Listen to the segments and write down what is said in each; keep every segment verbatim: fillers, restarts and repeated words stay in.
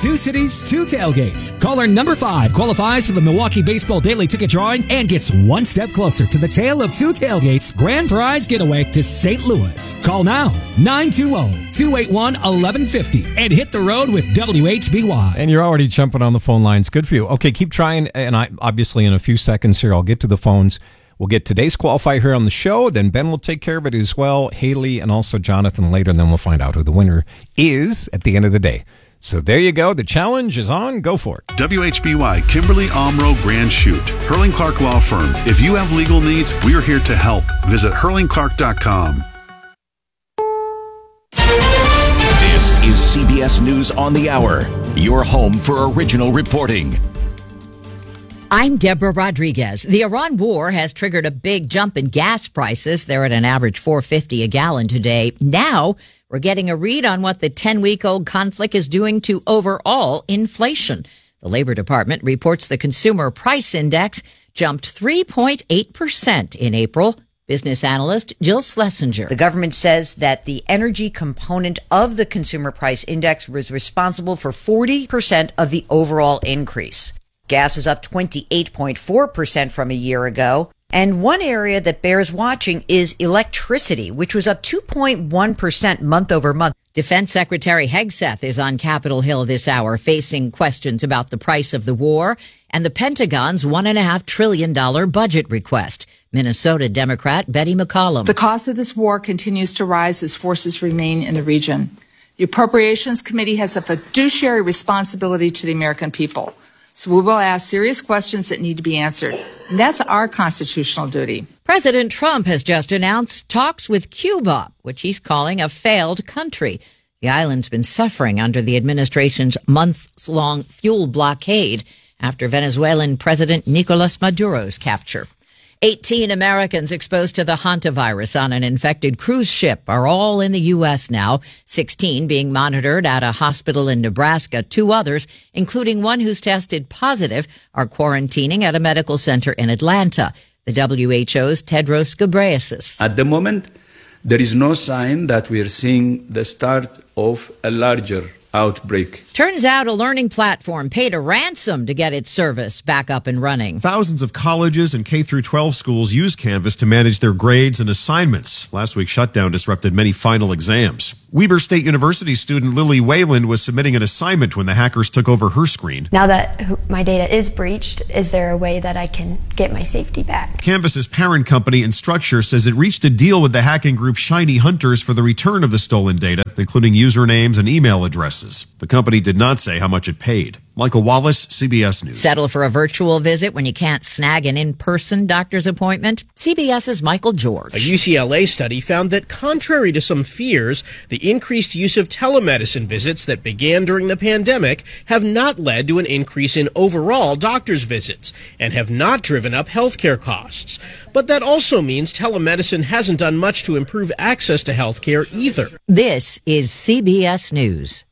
Two cities, two tailgates. Caller number five qualifies for the Milwaukee Baseball Daily Ticket Drawing and gets one step closer to the tale of two tailgates grand prize getaway to Saint Louis. Call now, nine two zero, two eight one, one one five zero and hit the road with W H B Y. And you're already jumping on the phone lines. Good for you. Okay, keep trying. And I obviously in a few seconds here, I'll get to the phones. We'll get today's qualifier here on the show. Then Ben will take care of it as well. Haley and also Jonathan later. And then we'll find out who the winner is at the end of the day. So there you go. The challenge is on. Go for it. W H B Y Kimberly Omro Grand Chute. Hurling Clark Law Firm. If you have legal needs, we are here to help. Visit hurling clark dot com. This is C B S News on the Hour, your home for original reporting. I'm Deborah Rodriguez. The Iran war has triggered a big jump in gas prices. They're at an average four dollars and fifty cents a gallon today. Now we're getting a read on what the ten-week-old conflict is doing to overall inflation. The Labor Department reports the Consumer Price Index jumped three point eight percent in April. Business analyst Jill Schlesinger. The government says that the energy component of the Consumer Price Index was responsible for forty percent of the overall increase. Gas is up twenty-eight point four percent from a year ago. And one area that bears watching is electricity, which was up two point one percent month over month. Defense Secretary Hegseth is on Capitol Hill this hour facing questions about the price of the war and the Pentagon's one point five trillion dollars budget request. Minnesota Democrat Betty McCollum. The cost of this war continues to rise as forces remain in the region. The Appropriations Committee has a fiduciary responsibility to the American people. So we will ask serious questions that need to be answered. And that's our constitutional duty. President Trump has just announced talks with Cuba, which he's calling a failed country. The island's been suffering under the administration's months-long fuel blockade after Venezuelan President Nicolas Maduro's capture. eighteen Americans exposed to the hantavirus on an infected cruise ship are all in the U S now, sixteen being monitored at a hospital in Nebraska. Two others, including one who's tested positive, are quarantining at a medical center in Atlanta. The W H O's Tedros Ghebreyesus. At the moment, there is no sign that we are seeing the start of a larger outbreak. Turns out a learning platform paid a ransom to get its service back up and running. Thousands of colleges and K through twelve schools use Canvas to manage their grades and assignments. Last week's shutdown disrupted many final exams. Weber State University student Lily Wayland was submitting an assignment when the hackers took over her screen. Now that my data is breached, is there a way that I can get my safety back? Canvas's parent company, Instructure, says it reached a deal with the hacking group Shiny Hunters for the return of the stolen data, including usernames and email addresses. The company did not say how much it paid. Michael Wallace, C B S News. Settle for a virtual visit when you can't snag an in-person doctor's appointment? CBS's Michael George. A U C L A study found that contrary to some fears, the increased use of telemedicine visits that began during the pandemic have not led to an increase in overall doctor's visits and have not driven up healthcare costs. But that also means telemedicine hasn't done much to improve access to healthcare either. This is C B S News.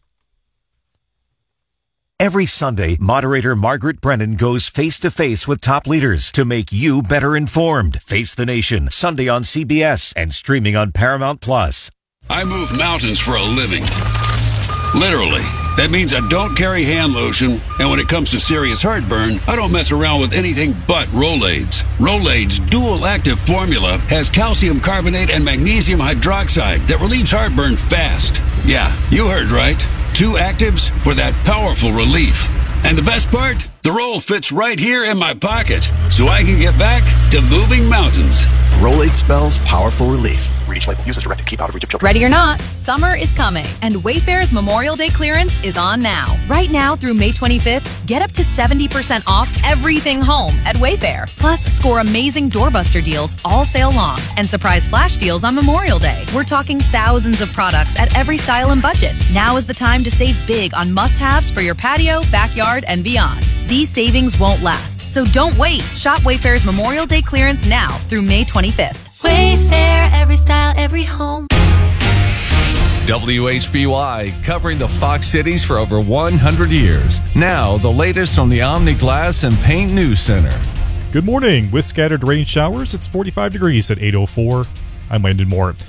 Every Sunday, moderator Margaret Brennan goes face-to-face with top leaders to make you better informed. Face the Nation, Sunday on C B S and streaming on Paramount Plus. I move mountains for a living. Literally. That means I don't carry hand lotion, and when it comes to serious heartburn, I don't mess around with anything but Rolaids. Rolaids' dual-active formula has calcium carbonate and magnesium hydroxide that relieves heartburn fast. Yeah, you heard right. Two actives for that powerful relief. And the best part? The roll fits right here in my pocket, so I can get back to moving mountains. Rolade spells powerful relief. Read each label. Use as directed. Keep out of reach of children. Ready or not, summer is coming, and Wayfair's Memorial Day clearance is on now. Right now through May twenty-fifth, get up to seventy percent off everything home at Wayfair. Plus, score amazing doorbuster deals all sale long and surprise flash deals on Memorial Day. We're talking thousands of products at every style and budget. Now is the time to save big on must-haves for your patio, backyard, and beyond. These savings won't last, so don't wait. Shop Wayfair's Memorial Day clearance now through May twenty-fifth. Wayfair, every style, every home. W H B Y, covering the Fox cities for over one hundred years. Now, the latest from the Omni Glass and Paint News Center. Good morning. With scattered rain showers, it's forty-five degrees at eight oh four. I'm Landon Moore.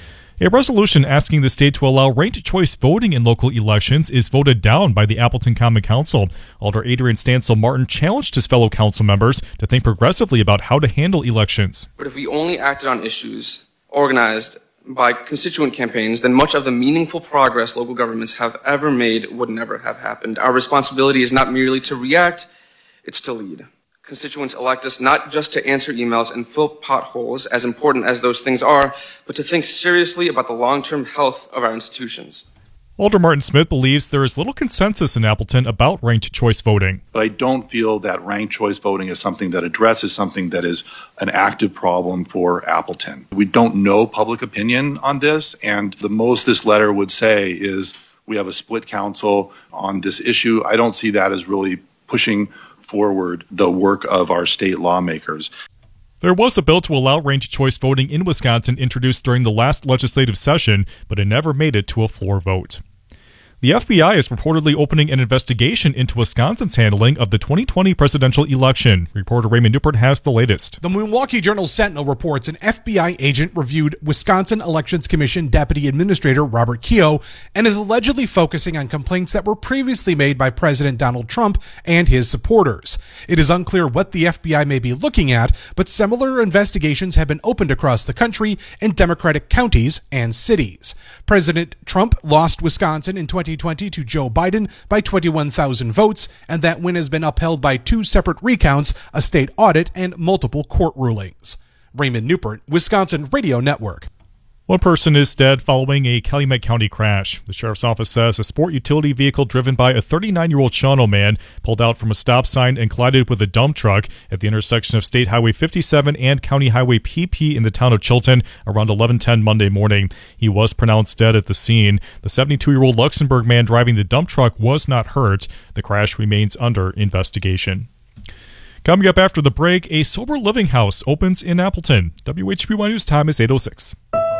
A resolution asking the state to allow ranked choice voting in local elections is voted down by the Appleton Common Council. Alder Adrian Stansel Martin challenged his fellow council members to think progressively about how to handle elections. But if we only acted on issues organized by constituent campaigns, then much of the meaningful progress local governments have ever made would never have happened. Our responsibility is not merely to react, it's to lead. Constituents elect us not just to answer emails and fill potholes, as important as those things are, but to think seriously about the long-term health of our institutions. Alder Martin Smith believes there is little consensus in Appleton about ranked choice voting. But I don't feel that ranked choice voting is something that addresses something that is an active problem for Appleton. We don't know public opinion on this, and the most this letter would say is we have a split council on this issue. I don't see that as really pushing forward the work of our state lawmakers. There was a bill to allow ranked choice voting in Wisconsin introduced during the last legislative session, but it never made it to a floor vote. The F B I is reportedly opening an investigation into Wisconsin's handling of the twenty twenty presidential election. Reporter Raymond Newport has the latest. The Milwaukee Journal-Sentinel reports an F B I agent reviewed Wisconsin Elections Commission Deputy Administrator Robert Keogh and is allegedly focusing on complaints that were previously made by President Donald Trump and his supporters. It is unclear what the F B I may be looking at, but similar investigations have been opened across the country in Democratic counties and cities. President Trump lost Wisconsin in twenty twenty to Joe Biden by twenty-one thousand votes, and that win has been upheld by two separate recounts, a state audit, and multiple court rulings. Raymond Newport, Wisconsin Radio Network. One person is dead following a Calumet County crash. The sheriff's office says a sport utility vehicle driven by a thirty-nine-year-old Shawano man pulled out from a stop sign and collided with a dump truck at the intersection of State Highway fifty-seven and County Highway P P in the town of Chilton around eleven ten Monday morning. He was pronounced dead at the scene. The seventy-two-year-old Luxembourg man driving the dump truck was not hurt. The crash remains under investigation. Coming up after the break, a sober living house opens in Appleton. W H B Y News time is eight oh six.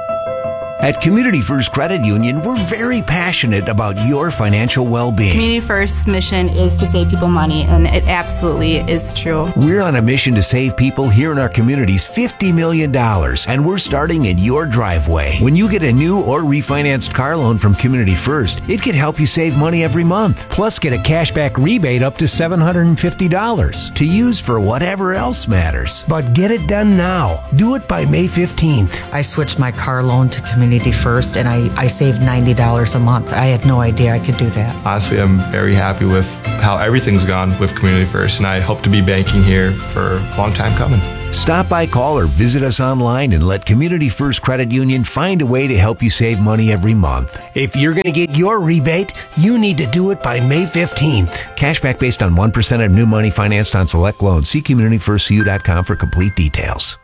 At Community First Credit Union, we're very passionate about your financial well-being. Community First's mission is to save people money, and it absolutely is true. We're on a mission to save people here in our communities fifty million dollars, and we're starting in your driveway. When you get a new or refinanced car loan from Community First, it can help you save money every month. Plus, get a cashback rebate up to seven hundred fifty dollars to use for whatever else matters. But get it done now. Do it by May fifteenth. I switched my car loan to Community First, and I, I saved ninety dollars a month. I had no idea I could do that. Honestly, I'm very happy with how everything's gone with Community First, and I hope to be banking here for a long time coming. Stop by, call, or visit us online and let Community First Credit Union find a way to help you save money every month. If you're going to get your rebate, you need to do it by May fifteenth. Cashback based on one percent of new money financed on select loans. See community first c u dot com for complete details.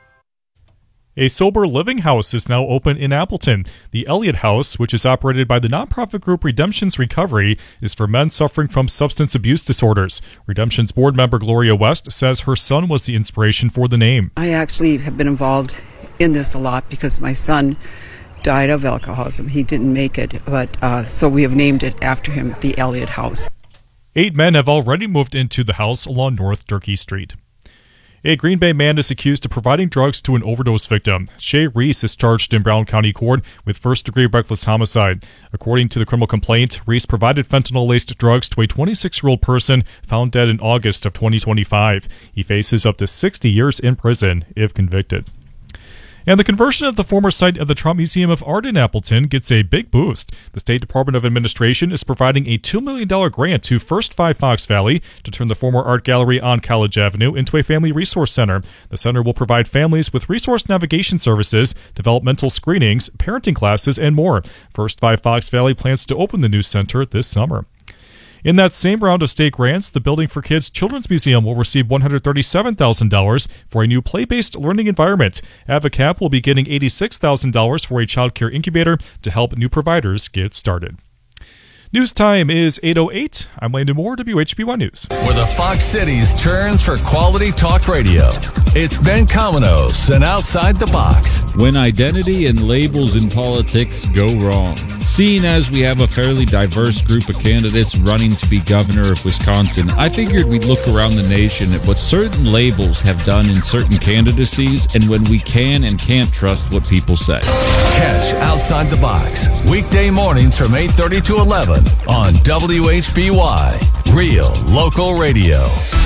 A sober living house is now open in Appleton. The Elliott House, which is operated by the nonprofit group Redemption's Recovery, is for men suffering from substance abuse disorders. Redemption's board member Gloria West says her son was the inspiration for the name. I actually have been involved in this a lot because my son died of alcoholism. He didn't make it, but uh, so we have named it after him, the Elliott House. Eight men have already moved into the house along North Durkee Street. A Green Bay man is accused of providing drugs to an overdose victim. Shay Reese is charged in Brown County Court with first-degree reckless homicide. According to the criminal complaint, Reese provided fentanyl-laced drugs to a twenty-six-year-old person found dead in August of twenty twenty-five. He faces up to sixty years in prison if convicted. And the conversion of the former site of the Trump Museum of Art in Appleton gets a big boost. The State Department of Administration is providing a two million dollars grant to First Five Fox Valley to turn the former art gallery on College Avenue into a family resource center. The center will provide families with resource navigation services, developmental screenings, parenting classes, and more. First Five Fox Valley plans to open the new center this summer. In that same round of state grants, the Building for Kids Children's Museum will receive one hundred thirty-seven thousand dollars for a new play-based learning environment. AdvoCap will be getting eighty-six thousand dollars for a child care incubator to help new providers get started. News time is eight oh eight. I'm Landon Moore, W H B Y News. Where the Fox Cities turns for quality talk radio. It's Ben Cominos and Outside the Box. When identity and labels in politics go wrong. Seeing as we have a fairly diverse group of candidates running to be governor of Wisconsin, I figured we'd look around the nation at what certain labels have done in certain candidacies and when we can and can't trust what people say. Catch Outside the Box weekday mornings from eight thirty to eleven on W H B Y, Real Local Radio.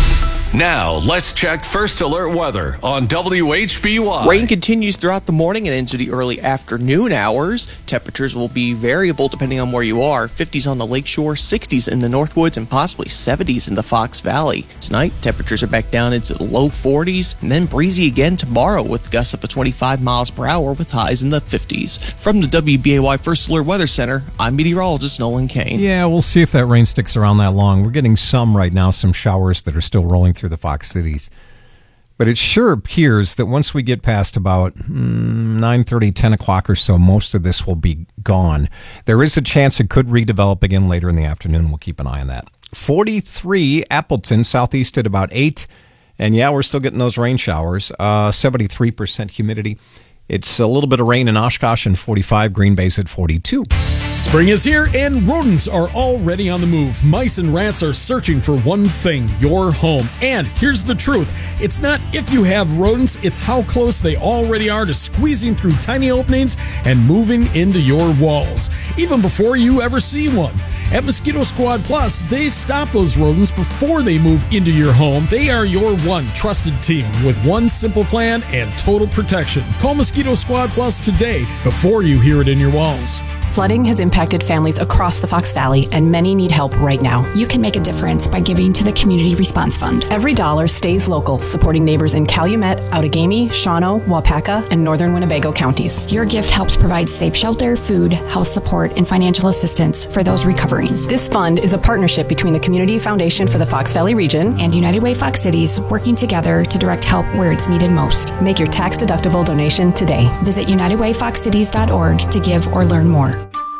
Now, let's check First Alert weather on W H B Y. Rain continues throughout the morning and into the early afternoon hours. Temperatures will be variable depending on where you are. fifties on the lakeshore, sixties in the Northwoods, and possibly seventies in the Fox Valley. Tonight, temperatures are back down into the low forties, and then breezy again tomorrow with gusts up to twenty-five miles per hour with highs in the fifties. From the W B A Y First Alert Weather Center, I'm meteorologist Nolan Kane. Yeah, we'll see if that rain sticks around that long. We're getting some right now, some showers that are still rolling through the Fox cities. But it sure appears that once we get past about mm, nine thirty, ten o'clock or so, most of this will be gone. There is a chance it could redevelop again later in the afternoon. We'll keep an eye on that. forty-three, Appleton, southeast at about eight. And yeah, we're still getting those rain showers. Uh, seventy-three percent humidity. It's a little bit of rain in Oshkosh and forty-five, Green Bay's at forty-two. Spring is here and rodents are already on the move. Mice and rats are searching for one thing, your home. And here's the truth. It's not if you have rodents, it's how close they already are to squeezing through tiny openings and moving into your walls, even before you ever see one. At Mosquito Squad Plus, they stop those rodents before they move into your home. They are your one trusted team with one simple plan and total protection. Call Mosquito Squad Plus today before you hear it in your walls. Flooding has impacted families across the Fox Valley, and many need help right now. You can make a difference by giving to the Community Response Fund. Every dollar stays local, supporting neighbors in Calumet, Outagamie, Shawano, Wapaka, and northern Winnebago counties. Your gift helps provide safe shelter, food, house support, and financial assistance for those recovering. This fund is a partnership between the Community Foundation for the Fox Valley region and United Way Fox Cities, working together to direct help where it's needed most. Make your tax-deductible donation today. Visit united way fox cities dot org to give or learn more.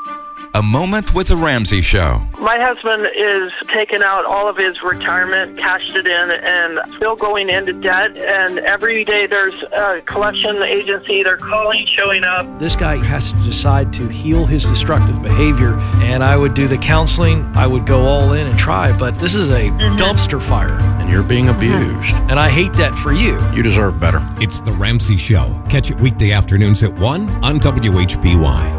A Moment with the Ramsey Show. My husband is taking out all of his retirement, cashed it in, and still going into debt. And every day there's a collection agency, they're calling, showing up. This guy has to decide to heal his destructive behavior. And I would do the counseling. I would go all in and try. But this is a mm-hmm. dumpster fire. And you're being abused. And I hate that for you. You deserve better. It's The Ramsey Show. Catch it weekday afternoons at one on W H B Y.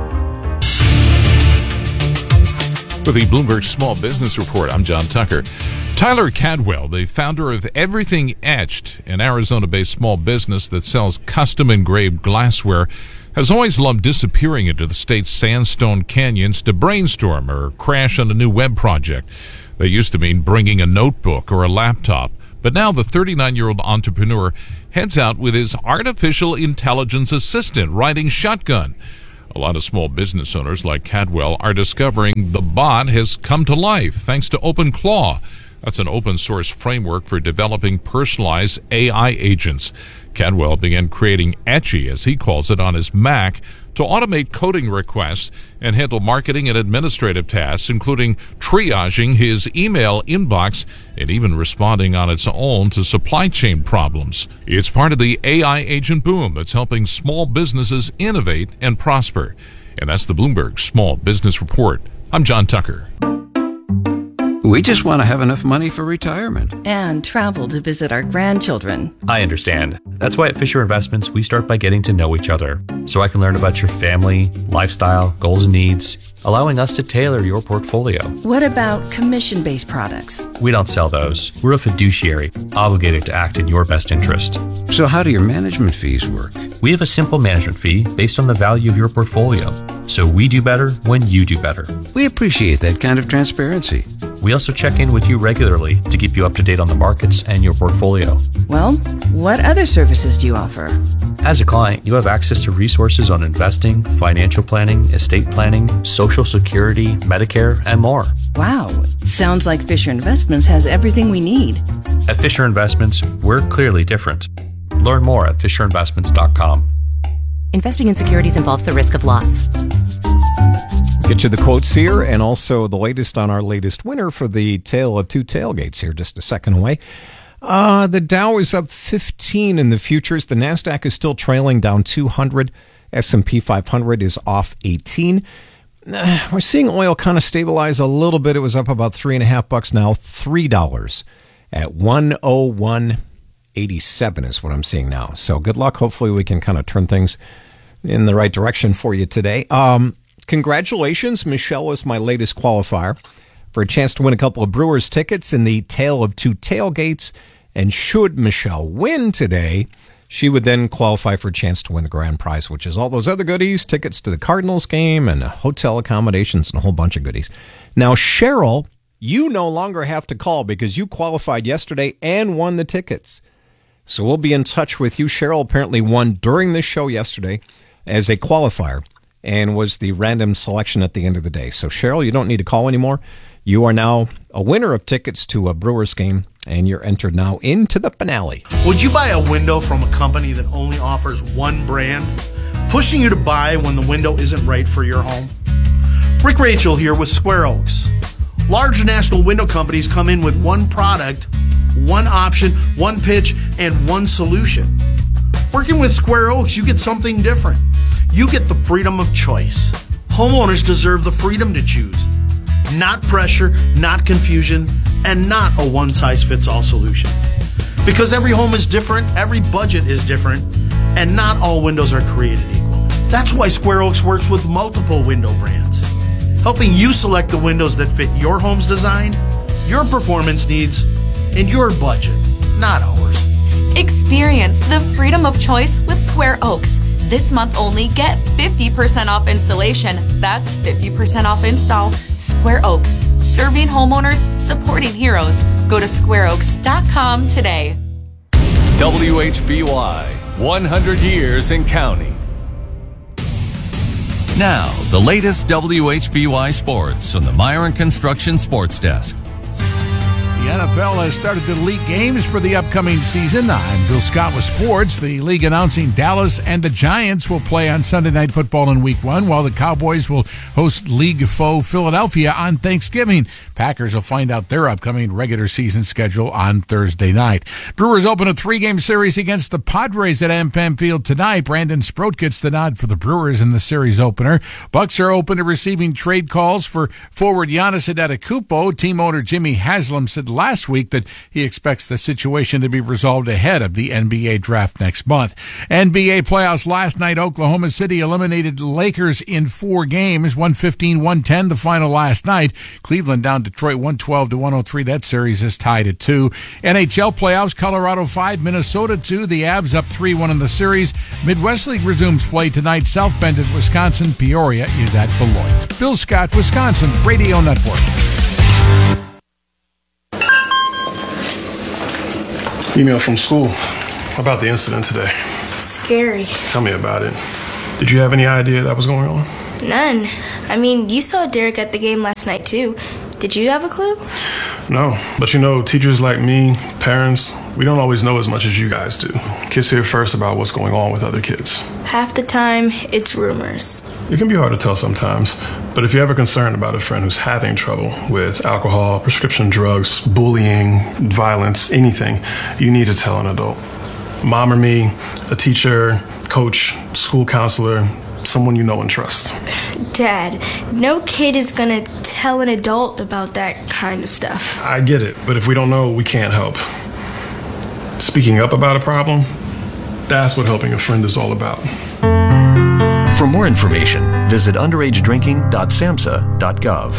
With the Bloomberg Small Business Report, I'm John Tucker. Tyler Cadwell, the founder of Everything Etched, an Arizona-based small business that sells custom-engraved glassware, has always loved disappearing into the state's sandstone canyons to brainstorm or crash on a new web project. That used to mean bringing a notebook or a laptop. But now the thirty-nine-year-old entrepreneur heads out with his artificial intelligence assistant riding shotgun. A lot of small business owners like Cadwell are discovering the bot has come to life thanks to OpenClaw. That's an open-source framework for developing personalized A I agents. Cadwell began creating Etchy, as he calls it, on his Mac to automate coding requests and handle marketing and administrative tasks, including triaging his email inbox and even responding on its own to supply chain problems. It's part of the A I agent boom that's helping small businesses innovate and prosper. And that's the Bloomberg Small Business Report. I'm John Tucker. We just want to have enough money for retirement. And travel to visit our grandchildren. I understand. That's why at Fisher Investments, we start by getting to know each other, so I can learn about your family, lifestyle, goals and needs, allowing us to tailor your portfolio. What about commission-based products? We don't sell those. We're a fiduciary, obligated to act in your best interest. So how do your management fees work? We have a simple management fee based on the value of your portfolio, so we do better when you do better. We appreciate that kind of transparency. We also check in with you regularly to keep you up to date on the markets and your portfolio. Well, what other services do you offer? As a client, you have access to resources on investing, financial planning, estate planning, Social Security, Medicare, and more. Wow, sounds like Fisher Investments has everything we need. At Fisher Investments, we're clearly different. Learn more at fisher investments dot com. Investing in securities involves the risk of loss. Get you the quotes here and also the latest on our latest winner for the Tale of Two Tailgates here just a second away. Uh, the Dow is up fifteen in the futures. The NASDAQ is still trailing down two hundred. S and P five hundred is off eighteen. Uh, we're seeing oil kind of stabilize a little bit. It was up about three and a half bucks now, three dollars at one oh one eighty-seven is what I'm seeing now. So good luck. Hopefully we can kind of turn things in the right direction for you today. Um, congratulations. Michelle was my latest qualifier for a chance to win a couple of Brewers tickets in the Tale of Two Tailgates. And should Michelle win today, she would then qualify for a chance to win the grand prize, which is all those other goodies, tickets to the Cardinals game and hotel accommodations and a whole bunch of goodies. Now, Cheryl, you no longer have to call because you qualified yesterday and won the tickets. So we'll be in touch with you. Cheryl apparently won during this show yesterday as a qualifier and was the random selection at the end of the day. So, Cheryl, you don't need to call anymore. You are now a winner of tickets to a Brewers game, and you're entered now into the finale. Would you buy a window from a company that only offers one brand, pushing you to buy when the window isn't right for your home? Rick Rachel here with Square Oaks. Large national window companies come in with one product, one option, one pitch, and one solution. Working with Square Oaks, you get something different. You get the freedom of choice. Homeowners deserve the freedom to choose. Not pressure, not confusion, and not a one-size-fits-all solution. Because every home is different, every budget is different, and not all windows are created equal. That's why Square Oaks works with multiple window brands, helping you select the windows that fit your home's design, your performance needs, and your budget, not ours. Experience the freedom of choice with Square Oaks. This month only, get fifty percent off installation. That's fifty percent off install. Square Oaks, serving homeowners, supporting heroes. Go to square oaks dot com today. W H B Y, one hundred years in counting. Now, the latest W H B Y sports from the Myron Construction Sports Desk. The N F L has started the league games for the upcoming season. I'm Bill Scott with sports. The league announcing Dallas and the Giants will play on Sunday Night Football in week one, while the Cowboys will host league foe Philadelphia on Thanksgiving. Packers will find out their upcoming regular season schedule on Thursday night. Brewers open a three-game series against the Padres at M P M Field tonight. Brandon Sproat gets the nod for the Brewers in the series opener. Bucks are open to receiving trade calls for forward Giannis Antetokounmpo. Team owner Jimmy Haslam said last week that he expects the situation to be resolved ahead of the N B A draft next month. N B A playoffs last night, Oklahoma City eliminated Lakers in four games, one fifteen to one ten the final last night. Cleveland down Detroit one twelve to one oh three. That series is tied at two. N H L playoffs, Colorado five, Minnesota two. The Avs up three one in the series. Midwest League resumes play tonight. South Bend at Wisconsin. Peoria is at Beloit. Bill Scott, Wisconsin Radio Network. Email from school about the incident today. Scary. Tell me about it. Did you have any idea that was going on? None. I mean, you saw Derek at the game last night, too. Did you have a clue? No, but you know, teachers like me, parents, we don't always know as much as you guys do. Kids hear first about what's going on with other kids. Half the time, it's rumors. It can be hard to tell sometimes, but if you're ever concerned about a friend who's having trouble with alcohol, prescription drugs, bullying, violence, anything, you need to tell an adult. Mom or me, a teacher, coach, school counselor, someone you know and trust. Dad, no kid is gonna tell an adult about that kind of stuff. I get it, but if we don't know, we can't help. Speaking up about a problem, that's what helping a friend is all about. For more information, visit underage drinking dot samhsa dot gov.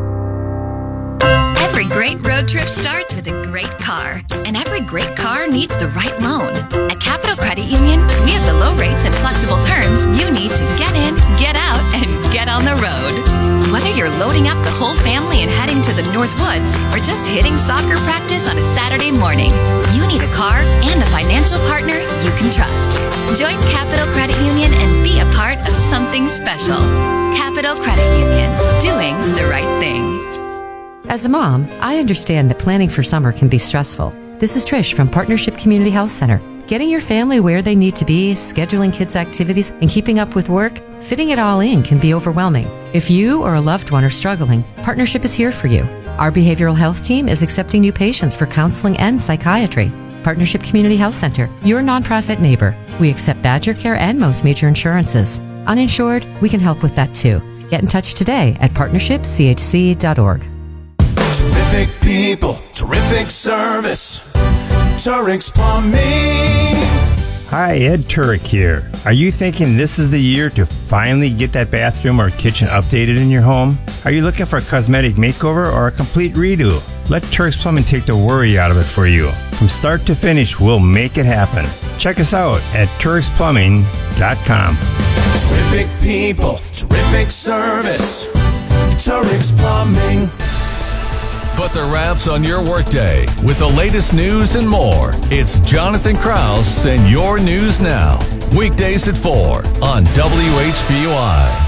Every great road trip starts with a great car, and every great car needs the right loan. At Capital Credit Union, we have the low rates and flexible terms you need to get in, get out, and get on the road. Whether you're loading up the whole family and heading to the North Woods, or just hitting soccer practice on a Saturday morning, you need a car and a financial partner you can trust. Join Capital Credit Union and be a part of something special. Capital Credit Union, doing the right thing. As a mom, I understand that planning for summer can be stressful. This is Trish from Partnership Community Health Center. Getting your family where they need to be, scheduling kids' activities, and keeping up with work, fitting it all in can be overwhelming. If you or a loved one are struggling, Partnership is here for you. Our behavioral health team is accepting new patients for counseling and psychiatry. Partnership Community Health Center, your nonprofit neighbor. We accept Badger Care and most major insurances. Uninsured, we can help with that too. Get in touch today at partnership c h c dot org. Terrific people, terrific service. Turek's Plumbing. Hi, Ed Turek here. Are you thinking this is the year to finally get that bathroom or kitchen updated in your home? Are you looking for a cosmetic makeover or a complete redo? Let Turek's Plumbing take the worry out of it for you. From start to finish, we'll make it happen. Check us out at Turek's Plumbing dot com. Terrific people, terrific service. Turek's Plumbing. Put the wraps on your workday with the latest news and more. It's Jonathan Krause and Your News Now. Weekdays at four on W H B Y.